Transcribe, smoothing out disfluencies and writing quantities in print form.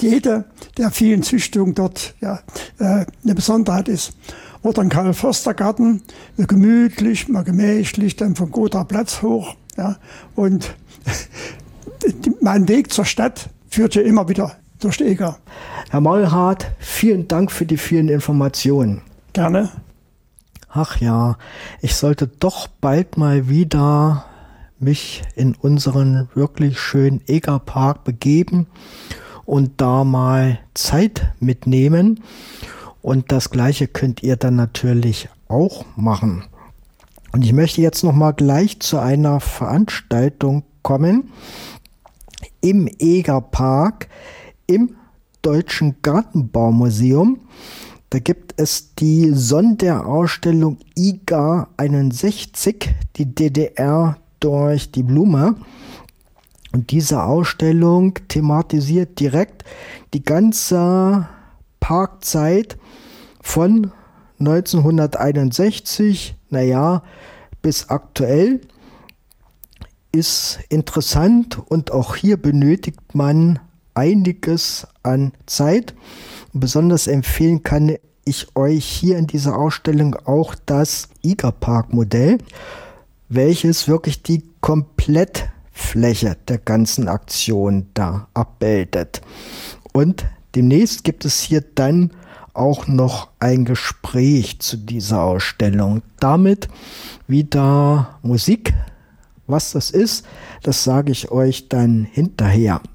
jede der vielen Züchtungen dort eine Besonderheit ist. Oder ein Karl-Förster-Garten, gemütlich, mal gemächlich, dann vom Gotha Platz hoch. Ja, und mein Weg zur Stadt führte immer wieder durch die Eger. Herr Maulhardt, vielen Dank für die vielen Informationen. Gerne. Ach ja, ich sollte doch bald mal wieder mich in unseren wirklich schönen Egerpark begeben und da mal Zeit mitnehmen. Und das Gleiche könnt ihr dann natürlich auch machen. Und ich möchte jetzt noch mal gleich zu einer Veranstaltung kommen im Egerpark im Deutschen Gartenbaumuseum. Da gibt es die Sonderausstellung IGA 61, die DDR durch die Blume. Und diese Ausstellung thematisiert direkt die ganze Parkzeit von 1961, bis aktuell. Ist interessant und auch hier benötigt man einiges an Zeit. Und besonders empfehlen kann ich euch hier in dieser Ausstellung auch das Egerpark-Modell, welches wirklich die Komplettfläche der ganzen Aktion da abbildet. Und demnächst gibt es hier dann auch noch ein Gespräch zu dieser Ausstellung. Damit wieder Musik. Was das ist, das sage ich euch dann hinterher.